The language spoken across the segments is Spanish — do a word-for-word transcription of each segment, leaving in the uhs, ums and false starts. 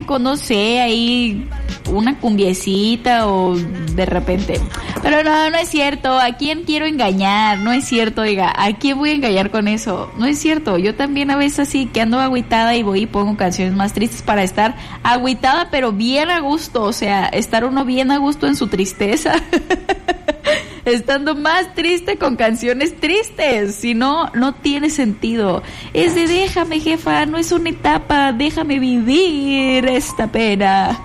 con, no sé, ahí una cumbiecita o de repente. Pero no, no es cierto. ¿A quién quiero engañar? No es cierto, oiga. ¿A quién voy a engañar con eso? No es cierto. Yo también a veces así que ando agüitada y voy y pongo canciones más tristes para estar agüitada, pero bien a gusto. O sea, estar uno bien a gusto en su tristeza. Estando más triste con canciones tristes, si no, no tiene sentido. Es de déjame, jefa, no es una etapa, déjame vivir esta pena.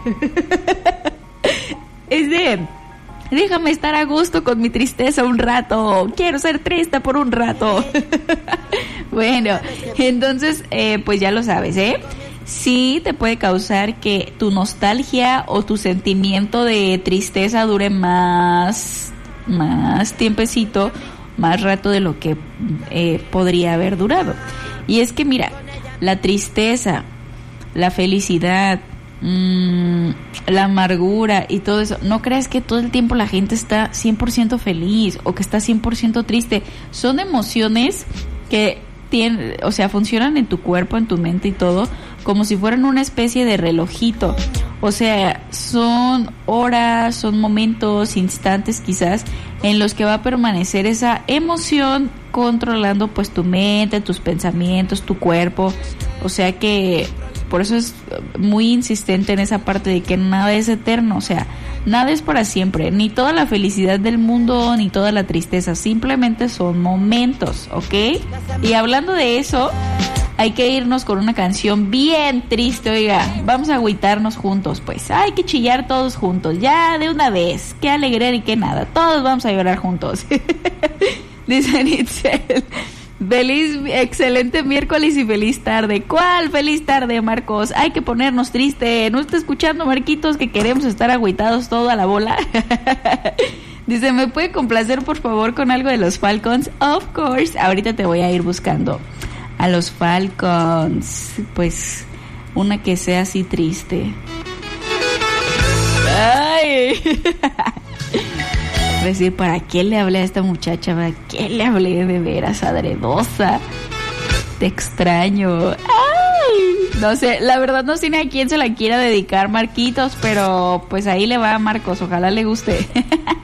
Es de déjame estar a gusto con mi tristeza un rato, quiero ser triste por un rato. Bueno, entonces, eh, pues ya lo sabes, ¿eh? Sí te puede causar que tu nostalgia o tu sentimiento de tristeza dure más... más tiempecito, más rato de lo que eh, podría haber durado. Y es que mira, la tristeza, la felicidad, mmm, la amargura y todo eso, no creas que todo el tiempo la gente está cien por ciento feliz o que está cien por ciento triste. Son emociones que tienen, o sea, funcionan en tu cuerpo, en tu mente y todo, como si fueran una especie de relojito. O sea, son horas, son momentos, instantes quizás, en los que va a permanecer esa emoción controlando pues tu mente, tus pensamientos, tu cuerpo. O sea que por eso es muy insistente en esa parte de que nada es eterno. O sea, nada es para siempre, ni toda la felicidad del mundo, ni toda la tristeza, simplemente son momentos, ¿ok? Y hablando de eso, hay que irnos con una canción bien triste, oiga, vamos a agüitarnos juntos, pues, hay que chillar todos juntos, ya de una vez, qué alegría ni qué nada, todos vamos a llorar juntos. Dice Nitzel, feliz, excelente miércoles y feliz tarde. ¿Cuál feliz tarde, Marcos? Hay que ponernos triste, ¿no está escuchando, Marquitos, que queremos estar agüitados todo a la bola? Dice, ¿me puede complacer por favor con algo de los Falcons? Of course, ahorita te voy a ir buscando a los Falcons, pues una que sea así triste. Ay. Es decir, ¿para qué le hablé a esta muchacha? ¿Para qué le hablé de veras, adredosa? Te extraño. Ay. No sé, la verdad no sé ni a quién se la quiera dedicar, Marquitos, pero pues ahí le va a Marcos, ojalá le guste.